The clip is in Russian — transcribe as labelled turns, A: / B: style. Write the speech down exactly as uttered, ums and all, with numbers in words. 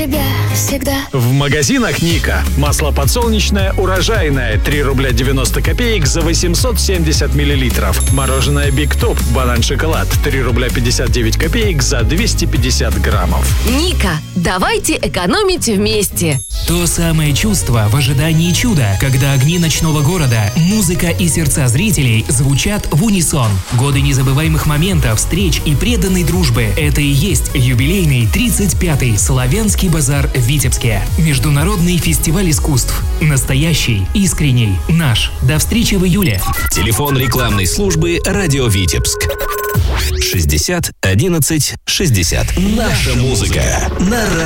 A: тебя всегда.
B: В магазинах Ника. Масло подсолнечное урожайное. три рубля девяносто копеек за восемьсот семьдесят миллилитров. Мороженое Биг Топ. Банан-шоколад. три рубля пятьдесят девять копеек за двести пятьдесят граммов.
C: Ника, давайте экономить вместе.
D: То самое чувство в ожидании чуда, когда огни ночного города, музыка и сердца зрителей звучат в унисон. Годы незабываемых моментов, встреч и преданной дружбы – это и есть юбилейный тридцать пятый Славянский базар в Витебске. Международный фестиваль искусств. Настоящий, искренний, наш. До встречи в июле.
E: Телефон рекламной службы «Радио Витебск». шестьдесят одиннадцать шестьдесят. Наша музыка на